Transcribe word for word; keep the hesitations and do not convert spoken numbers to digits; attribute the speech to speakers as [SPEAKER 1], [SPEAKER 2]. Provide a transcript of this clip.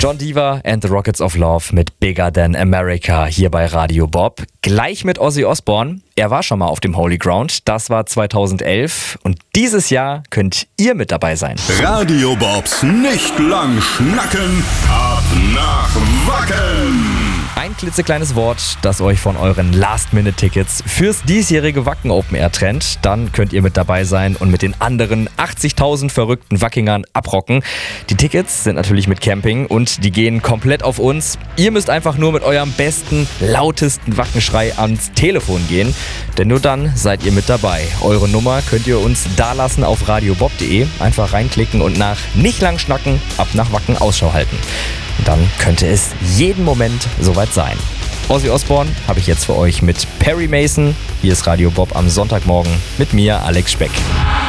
[SPEAKER 1] John Deaver and the Rockets of Love mit Bigger Than America hier bei Radio Bob. Gleich mit Ozzy Osbourne. Er war schon mal auf dem Holy Ground. Das war zweitausendelf. Und dieses Jahr könnt ihr mit dabei sein.
[SPEAKER 2] Radio Bobs nicht lang schnacken, ab nach Wacken.
[SPEAKER 1] Ein klitzekleines Wort, das euch von euren Last-Minute-Tickets fürs diesjährige Wacken Open Air trennt. Dann könnt ihr mit dabei sein und mit den anderen achtzigtausend verrückten Wackingern abrocken. Die Tickets sind natürlich mit Camping und die gehen komplett auf uns. Ihr müsst einfach nur mit eurem besten, lautesten Wackenschrei ans Telefon gehen, denn nur dann seid ihr mit dabei. Eure Nummer könnt ihr uns dalassen auf radiobob punkt de. Einfach reinklicken und nach nicht lang schnacken, ab nach Wacken Ausschau halten. Und dann könnte es jeden Moment soweit sein. Ozzy Osbourne habe ich jetzt für euch mit Perry Mason. Hier ist Radio Bob am Sonntagmorgen mit mir, Alex Speck.